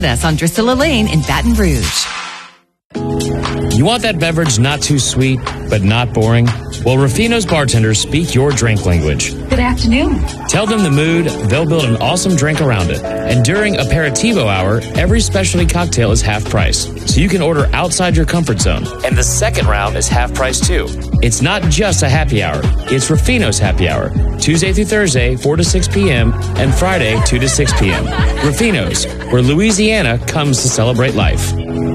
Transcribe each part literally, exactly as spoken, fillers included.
That's on Drusilla Lane in Baton Rouge. You want that beverage not too sweet, but not boring? Well, Rufino's bartenders speak your drink language. Good afternoon. Tell them the mood, they'll build an awesome drink around it. And during Aperitivo Hour, every specialty cocktail is half price, so you can order outside your comfort zone. And the second round is half price too. It's not just a happy hour, it's Rufino's happy hour. Tuesday through Thursday, four to six p.m., and Friday, two to six p.m. Rufino's, where Louisiana comes to celebrate life.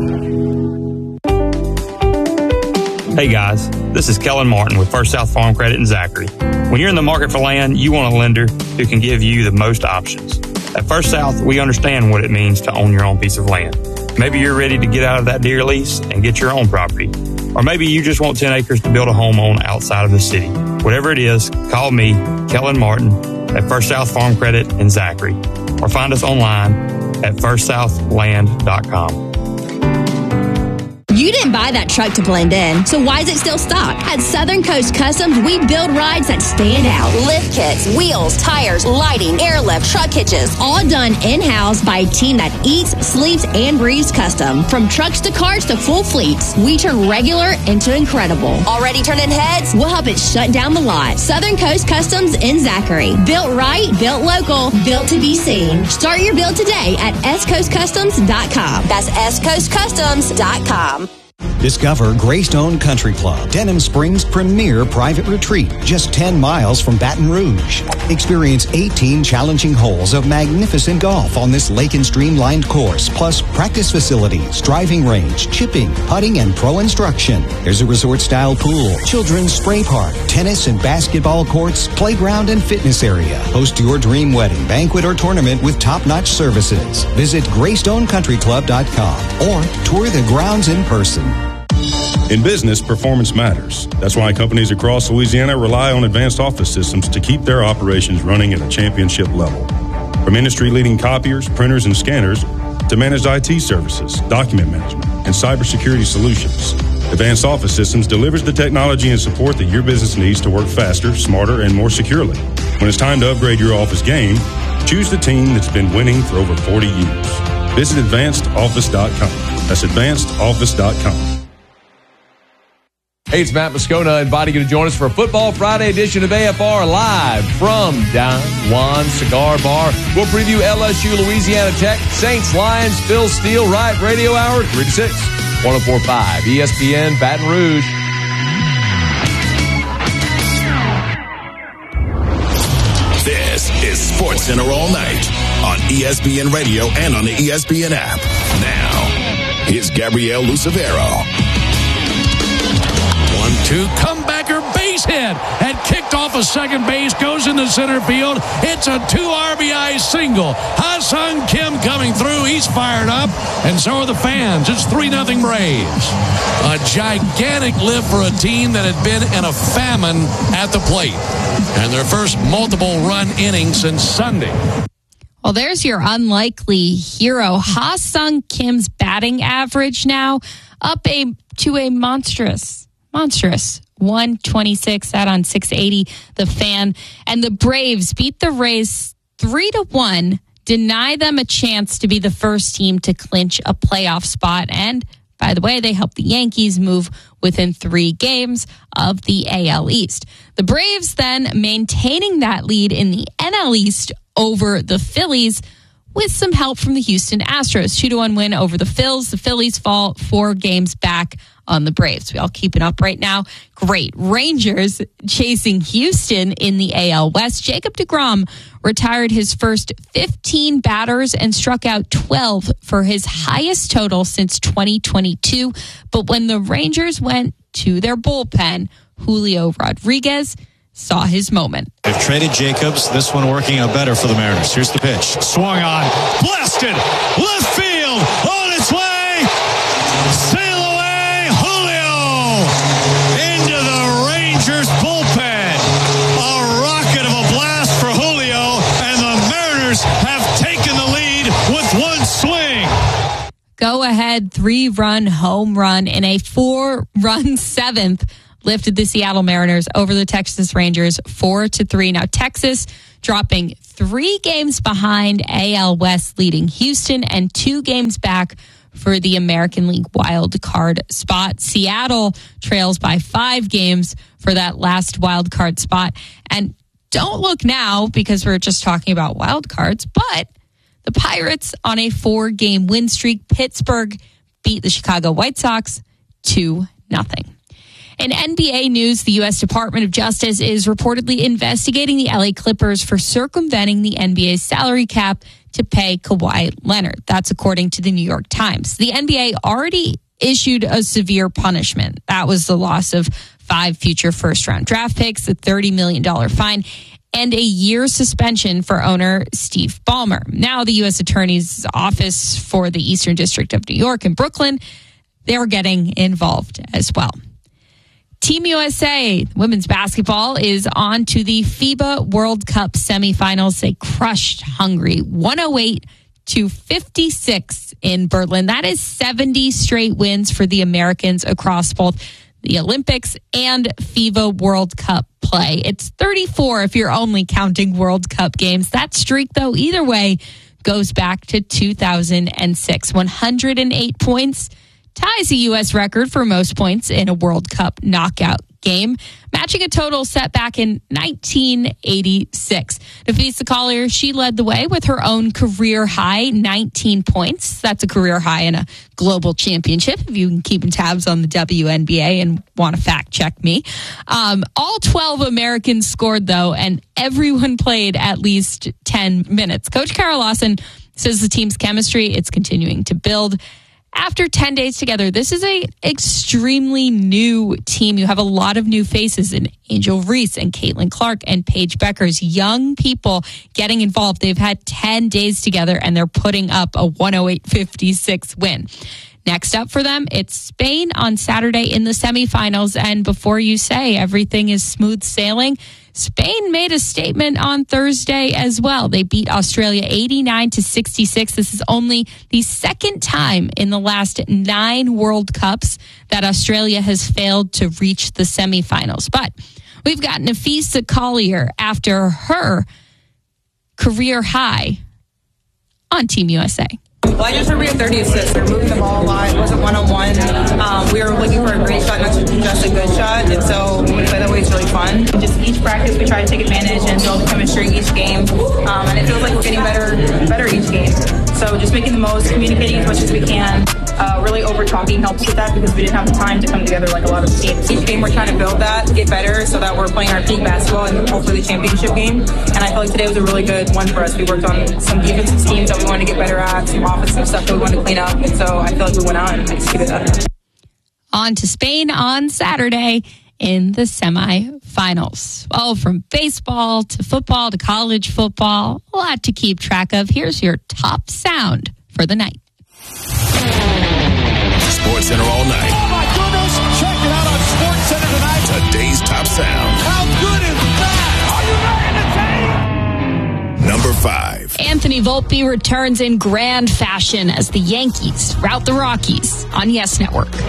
Hey guys, this is Kellen Martin with First South Farm Credit in Zachary. When you're in the market for land, you want a lender who can give you the most options. At First South, we understand what it means to own your own piece of land. Maybe you're ready to get out of that deer lease and get your own property. Or maybe you just want ten acres to build a home on outside of the city. Whatever it is, call me, Kellen Martin, at First South Farm Credit in Zachary. Or find us online at first south land dot com. You didn't buy that truck to blend in, so why is it still stock? At Southern Coast Customs, we build rides that stand out. Lift kits, wheels, tires, lighting, airlift, truck hitches, all done in-house by a team that eats, sleeps, and breathes custom. From trucks to cars to full fleets, we turn regular into incredible. Already turning heads? We'll help it shut down the lot. Southern Coast Customs in Zachary. Built right, built local, built to be seen. Start your build today at s coast customs dot com. That's s coast customs dot com. Discover Greystone Country Club, Denham Springs' premier private retreat, just ten miles from Baton Rouge. Experience eighteen challenging holes of magnificent golf on this lake and streamlined course, plus practice facilities, driving range, chipping, putting, and pro instruction. There's a resort-style pool, children's spray park, tennis and basketball courts, playground and fitness area. Host your dream wedding, banquet, or tournament with top-notch services. Visit greystone country club dot com or tour the grounds in person. In business, performance matters. That's why companies across Louisiana rely on Advanced Office Systems to keep their operations running at a championship level. From industry-leading copiers, printers, and scanners to managed I T services, document management, and cybersecurity solutions, Advanced Office Systems delivers the technology and support that your business needs to work faster, smarter, and more securely. When it's time to upgrade your office game, choose the team that's been winning for over forty years. Visit advanced office dot com. That's advanced office dot com. Hey, it's Matt Moscona inviting you to join us for a Football Friday edition of A F R live from Don Juan Cigar Bar. We'll preview L S U, Louisiana Tech, Saints, Lions, Phil Steele, Riot Radio Hour, three to six, one oh four point five, E S P N, Baton Rouge. This is Sports Center all night on E S P N Radio and on the E S P N app. Now, here's Gabrielle Lucevero. One, two, comebacker base hit and kicked off a second base, goes into center field. It's a two R B I single. Ha-Sung Kim coming through. He's fired up, and so are the fans. It's three nothing Braves. A gigantic lift for a team that had been in a famine at the plate, and their first multiple run inning since Sunday. Well, there's your unlikely hero. Ha-Sung Kim's batting average now up a to a monstrous Monstrous. one twenty-six out on six eighty, the Fan. And the Braves beat the Rays three to one, deny them a chance to be the first team to clinch a playoff spot. And, by the way, they helped the Yankees move within three games of the A L East. The Braves then maintaining that lead in the N L East over the Phillies with some help from the Houston Astros. two to one win over the Phils. The Phillies fall four games back on the Braves. We all keep it up right now. Great. Rangers chasing Houston in the A L West. Jacob deGrom retired his first fifteen batters and struck out twelve for his highest total since twenty twenty-two. But when the Rangers went to their bullpen, Julio Rodriguez saw his moment. They've traded Jacobs. This one working out better for the Mariners. Here's the pitch. Swung on. Blasted. Left field. On its way. Sail away. Julio. Into the Rangers bullpen. A rocket of a blast for Julio. And the Mariners have taken the lead with one swing. Go ahead three-run home run in a four-run seventh lifted the Seattle Mariners over the Texas Rangers four to three. Now, Texas dropping three games behind A L West, leading Houston, and two games back for the American League wild card spot. Seattle trails by five games for that last wild card spot. And don't look now because we're just talking about wild cards, but the Pirates on a four-game win streak. Pittsburgh beat the Chicago White Sox two nothing. In N B A news, the U S Department of Justice is reportedly investigating the L A Clippers for circumventing the N B A's salary cap to pay Kawhi Leonard. That's according to the New York Times. The N B A already issued a severe punishment. That was the loss of five future first-round draft picks, a thirty million dollars fine, and a year suspension for owner Steve Ballmer. Now the U S Attorney's Office for the Eastern District of New York and Brooklyn, they're getting involved as well. Team U S A women's basketball is on to the FIBA World Cup semifinals. They crushed Hungary one oh eight to fifty-six in Berlin. That is seventy straight wins for the Americans across both the Olympics and FIBA World Cup play. It's thirty-four if you're only counting World Cup games. That streak, though, either way, goes back to two thousand six. one hundred eight points ties the U S record for most points in a World Cup knockout game, matching a total set back in nineteen eighty-six. Nafisa Collier, she led the way with her own career high nineteen points. That's a career high in a global championship, if you can keep tabs on the W N B A and want to fact check me. Um, all twelve Americans scored, though, and everyone played at least ten minutes. Coach Kara Lawson says the team's chemistry, it's continuing to build. After ten days together, this is a extremely new team. You have a lot of new faces in Angel Reese and Caitlin Clark and Paige Beckers, young people getting involved. They've had ten days together and they're putting up a one oh eight fifty-six win. Next up for them, it's Spain on Saturday in the semifinals. And before you say everything is smooth sailing, Spain made a statement on Thursday as well. They beat Australia eighty-nine to sixty-six. This is only the second time in the last nine World Cups that Australia has failed to reach the semifinals. But we've got Nafisa Collier after her career high on Team U S A. Well, I just remember thirty assists. We were moving the ball a lot. It wasn't one-on-one. Um, we were looking for a great shot, not just a good shot. And so when we play that way, it's really fun. Just each practice, we try to take advantage and build chemistry each game. Um, and it feels like we're getting better better each game. So just making the most, communicating as much as we can. Uh, really over-talking helps with that because we didn't have the time to come together like a lot of teams. Each game, we're trying to build that, get better so that we're playing our peak basketball and hopefully the championship game. And I feel like today was a really good one for us. We worked on some defensive schemes that we wanted to get better at, some offensive stuff that we wanted to clean up. And so I feel like we went out and executed that. On to Spain on Saturday in the semifinals. Well, from baseball to football to college football, a lot to keep track of. Here's your top sound for the night. Sports Center all night. Oh my goodness! Check it out on Sports Center tonight. Today's top sound. How good is that? Are you ready to take? Number five. Anthony Volpe returns in grand fashion as the Yankees rout the Rockies on Yes Network. Right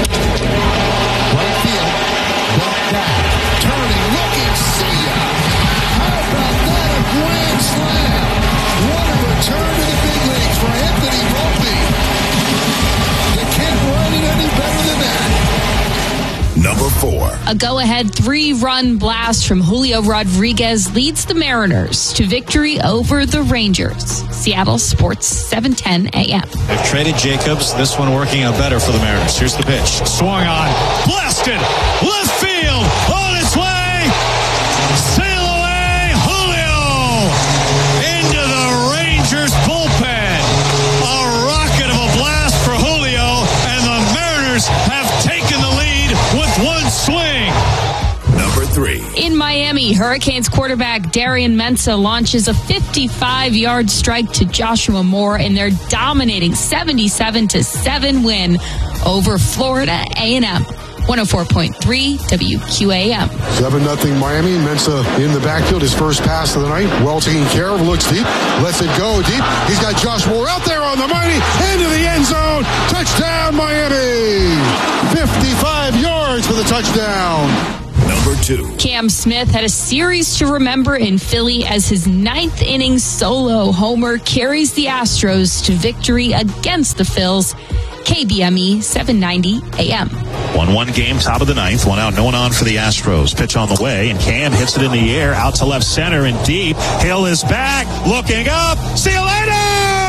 field. Back down. Turning, looking, see ya. How about that? A grand slam. What a return to the big leagues for Anthony Volpe. You can't write it any better than that. Number four. A go-ahead three-run blast from Julio Rodriguez leads the Mariners to victory over the Rangers. Seattle Sports seven ten A M. They've traded Jacobs. This one working out better for the Mariners. Here's the pitch. Swung on. Blasted. Left field. On its way. Sail away. Julio. Into the Rangers bullpen. A rocket of a blast for Julio. And the Mariners have taken the lead with one swing. Number three. In Miami, Hurricanes quarterback Darian Mensah launches a fifty-five-yard strike to Joshua Moore in their dominating seventy-seven to seven win over Florida A and M. one oh four point three W Q A M. seven nothing Miami. Mensah in the backfield. His first pass of the night. Well taken care of. Looks deep. Lets it go deep. He's got Josh Moore out there on the money. Into the end zone. Touchdown, Miami. fifty-five yards for the touchdown. Number two. Cam Smith had a series to remember in Philly as his ninth inning solo homer carries the Astros to victory against the Phils. K B M E seven ninety A M. one one game, top of the ninth. One out, no one on for the Astros. Pitch on the way, and Cam hits it in the air, out to left center and deep. Hill is back, looking up. See you later!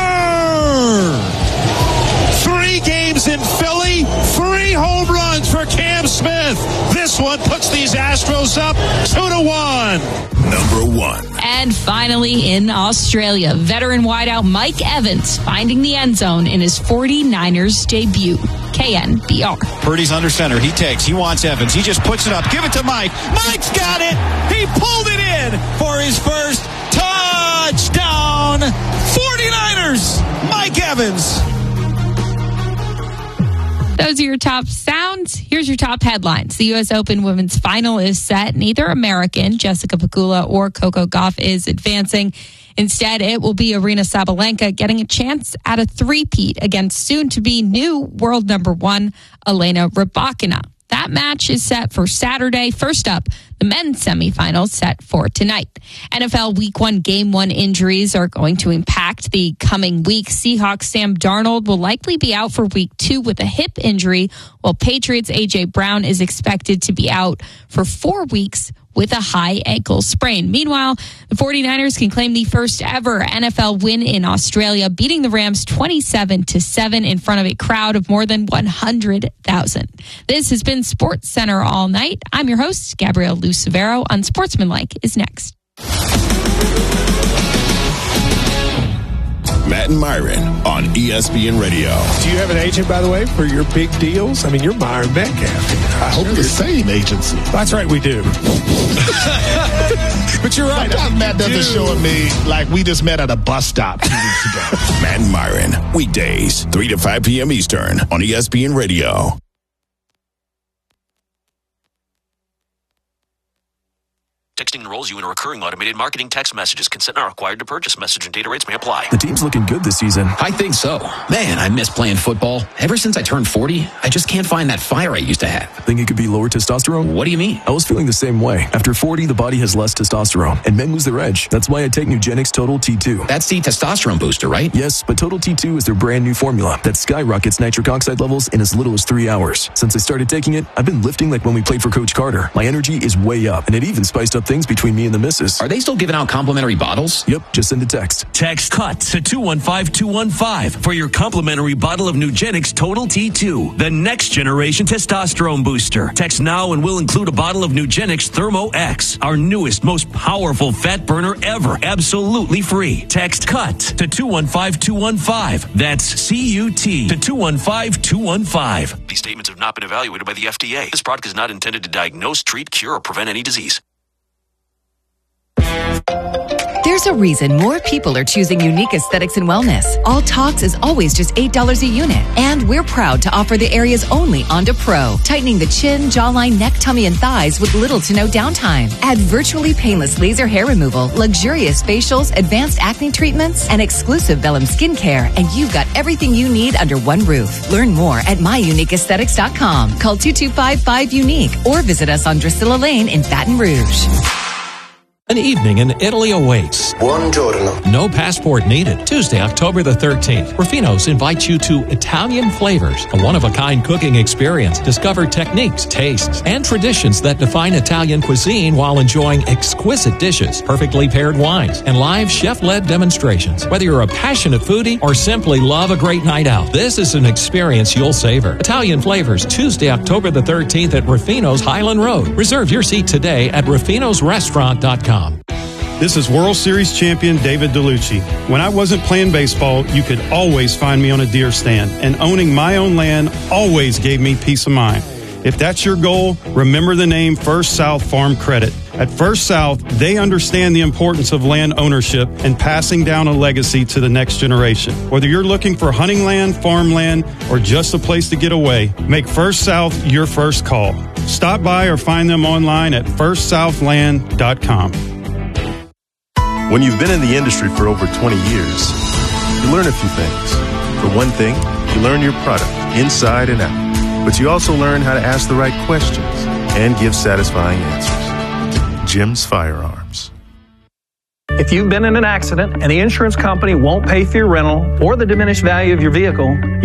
Three games in Philly, three home runs for Cam Smith. This one puts these Astros up two to one. Number one. And finally, in Australia, veteran wideout Mike Evans finding the end zone in his forty-niners debut. K N B R. Purdy's under center. He takes. He wants Evans. He just puts it up. Give it to Mike. Mike's got it. He pulled it in for his first touchdown. forty-niners. Mike Evans. Those are your top sounds. Here's your top headlines. The U S Open Women's Final is set. Neither American, Jessica Pegula or Coco Gauff, is advancing. Instead, it will be Aryna Sabalenka getting a chance at a three-peat against soon-to-be new world number one, Elena Rybakina. That match is set for Saturday. First up, the men's semifinals set for tonight. N F L Week One Game One injuries are going to impact the coming week. Seahawks Sam Darnold will likely be out for Week Two with a hip injury, while Patriots A J Brown is expected to be out for four weeks with a high ankle sprain. Meanwhile, the forty-niners can claim the first ever N F L win in Australia, beating the Rams twenty-seven to seven in front of a crowd of more than one hundred thousand. This has been Sports Center all night. I'm your host, Gabrielle Lucevero. Unsportsmanlike is next. Matt and Myron on E S P N Radio. Do you have an agent, by the way, for your big deals? I mean, you're Myron Metcalf. I hope the same agency. That's right, we do. But you're right. Sometimes Matt doesn't show me like we just met at a bus stop two weeks ago. Matt and Myron, weekdays, three to five p.m. Eastern on E S P N Radio. Texting enrolls you in a recurring automated marketing text messages. Consent not required to purchase. Message and data rates may apply. The team's looking good this season. I think so. Man, I miss playing football. Ever since I turned forty, I just can't find that fire I used to have. Think it could be lower testosterone? What do you mean? I was feeling the same way. After forty, the body has less testosterone, and men lose their edge. That's why I take Nugenix Total T two. That's the testosterone booster, right? Yes, but Total T two is their brand new formula that skyrockets nitric oxide levels in as little as three hours. Since I started taking it, I've been lifting like when we played for Coach Carter. My energy is way up, and it even spiced up things between me and the missus. Are they still giving out complimentary bottles? Yep, just send a text. Text CUT to two one five two one five for your complimentary bottle of Nugenix Total T two, the next generation testosterone booster. Text now and we'll include a bottle of Nugenix Thermo X, our newest, most powerful fat burner ever, absolutely free. Text CUT to two one five two one five. That's C U T to two one five two one five. These statements have not been evaluated by the F D A. This product is not intended to diagnose, treat, cure, or prevent any disease. There's a reason more people are choosing Unique Aesthetics and Wellness. All Tox is always just eight dollars a unit. And we're proud to offer the area's only Onda Pro, tightening the chin, jawline, neck, tummy, and thighs with little to no downtime. Add virtually painless laser hair removal, luxurious facials, advanced acne treatments, and exclusive Bellum skincare, and you've got everything you need under one roof. Learn more at my unique aesthetics dot com. Call two two five five UNIQUE or visit us on Drusilla Lane in Baton Rouge. An evening in Italy awaits. Buongiorno. No passport needed. Tuesday, October the thirteenth. Rufino's invites you to Italian Flavors, a one-of-a-kind cooking experience. Discover techniques, tastes, and traditions that define Italian cuisine while enjoying exquisite dishes, perfectly paired wines, and live chef-led demonstrations. Whether you're a passionate foodie or simply love a great night out, this is an experience you'll savor. Italian Flavors, Tuesday, October the thirteenth at Rufino's Highland Road. Reserve your seat today at rufinos restaurant dot com. This is World Series champion David DeLucci. When I wasn't playing baseball, you could always find me on a deer stand, and owning my own land always gave me peace of mind. If that's your goal, remember the name First South Farm Credit. At First South, they understand the importance of land ownership and passing down a legacy to the next generation. Whether you're looking for hunting land, farmland, or just a place to get away, make First South your first call. Stop by or find them online at first southland dot com. When you've been in the industry for over twenty years, you learn a few things. For one thing, you learn your product inside and out. But you also learn how to ask the right questions and give satisfying answers. Jim's Firearms. If you've been in an accident and the insurance company won't pay for your rental or the diminished value of your vehicle,